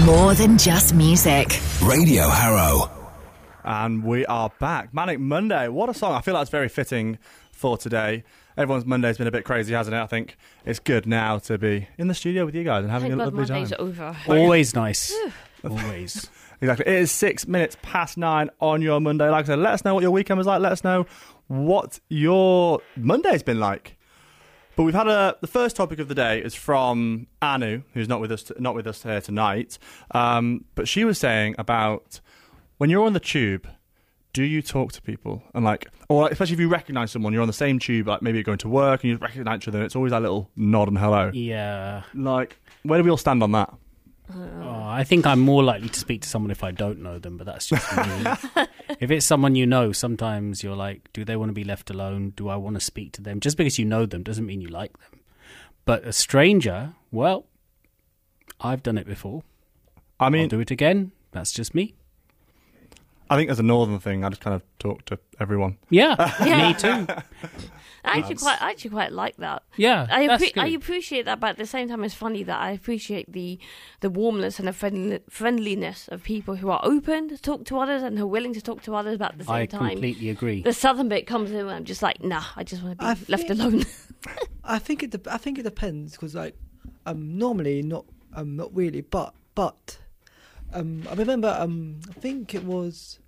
More than just music. Radio Harrow. And we are back. Manic Monday. What a song. I feel like it's very fitting for today. Everyone's Monday's been a bit crazy, hasn't it? I think it's good now to be in the studio with you guys and having a lovely time. Monday's over. Always nice. Always. Exactly. It is 6 minutes past 9 on your Monday. Like I said, let us know what your weekend was like. Let us know what your Monday's been like. But we've had the first topic of the day is from Anu, who's not with us here tonight. But she was saying about when you're on the tube, do you talk to people? And or especially if you recognise someone, you're on the same tube, like maybe you're going to work and you recognise each other, and it's always that little nod and hello. Yeah. Like, where do we all stand on that? I think I'm more likely to speak to someone if I don't know them, but that's just me. If it's someone you know, sometimes you're like, do they want to be left alone? Do I want to speak to them? Just because you know them doesn't mean you like them. But a stranger, well, I've done it before. I'll do it again. That's just me. I think as a northern thing, I just kind of talk to everyone. Yeah. Me too. I actually quite like that. Yeah, I appreciate that, but at the same time, it's funny that I appreciate the warmness and the friendliness of people who are open to talk to others and who are willing to talk to others. But at the same time, I completely agree. The southern bit comes in, and I'm just like, nah, I just want to be left alone. I think it depends because normally not really, but I remember I think it was.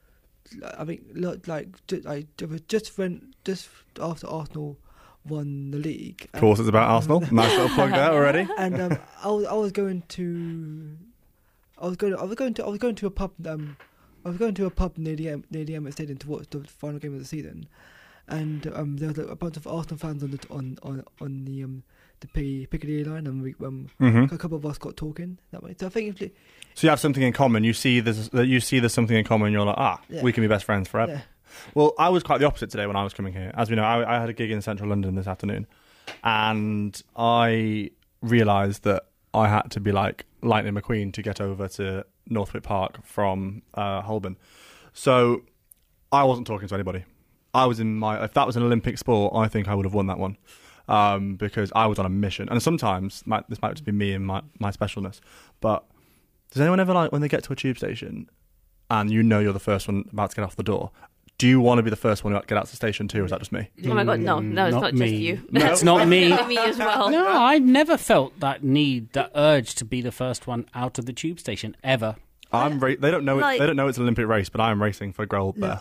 Just after Arsenal won the league. Of course, it's about Arsenal. Nice little plug there already. And I was going to a pub. I was going to a pub near the Emirates Stadium to watch the final game of the season, and there was a bunch of Arsenal fans on the Piccadilly line, and a couple of us got talking that way. So I think so you have something in common. You see there's something in common. You're like, we can be best friends forever. Yeah. Well, I was quite the opposite today when I was coming here. As we know, I had a gig in central London this afternoon, and I realised that I had to be like Lightning McQueen to get over to Northwick Park from Holborn. So I wasn't talking to anybody. If that was an Olympic sport, I think I would have won that one. Because I was on a mission. And sometimes, this might just be me and my specialness, but does anyone ever, when they get to a tube station and you know you're the first one about to get off the door, do you want to be the first one to get out to the station too, or is that just me? Oh my God, no, it's not me. just you. No, it's not me. Me as well. No, I've never felt that urge to be the first one out of the tube station, ever. They don't know they don't know it's an Olympic race, but I'm racing for gold there.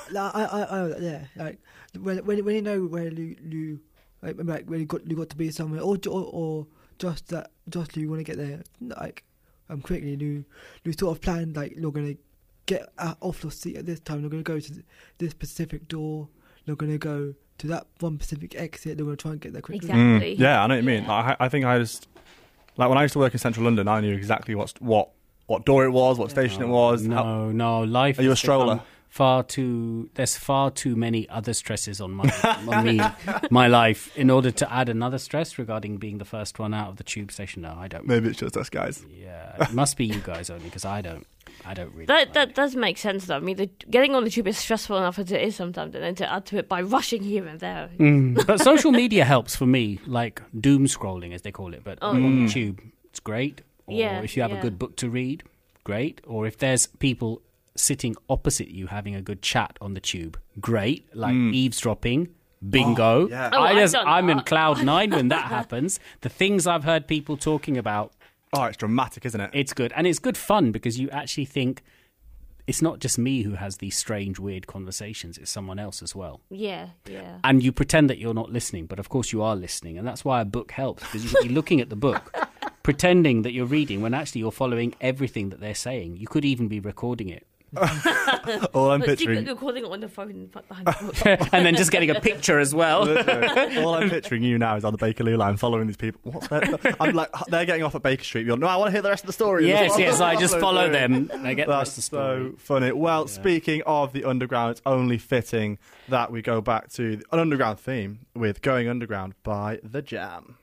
When you know where you when you got to be somewhere, or just you want to get there quickly. You sort of plan you're going to get off your seat at this time. You're going to go to this specific door. You're going to go to that one specific exit. You're going to try and get there quickly. Exactly. Yeah, I know what you mean. I think I just when I used to work in central London, I knew exactly what door it was, what station it was. No, life. Are you a stroller? There's far too many other stresses on my life in order to add another stress regarding being the first one out of the tube station. No, I don't. Maybe it's just us guys. Yeah, it must be you guys only because I don't really. That does make sense though. I mean, getting on the tube is stressful enough as it is sometimes, and then to add to it by rushing here and there. But social media helps for me, like doom scrolling as they call it. But on the tube, it's great. Or if you have a good book to read, great. Or if there's people sitting opposite you having a good chat on the tube, great. Like eavesdropping, bingo. Oh, yeah. I'm in cloud nine when that happens. The things I've heard people talking about. Oh, it's dramatic, isn't it? It's good. And it's good fun because you actually think it's not just me who has these strange, weird conversations. It's someone else as well. Yeah. And you pretend that you're not listening, but of course you are listening. And that's why a book helps, because you could be looking at the book, pretending that you're reading when actually you're following everything that they're saying. You could even be recording it. All I'm picturing, recording it on the phone behind the book. And then just getting a picture as well. All I'm picturing you now is on the Bakerloo line following these people. I'm like, they're getting off at Baker Street. You're, no, I want to hear the rest of the story. Yes, I just follow them. I get the rest of the story. So funny. Well, speaking of the underground, it's only fitting that we go back to an underground theme with Going Underground by The Jam.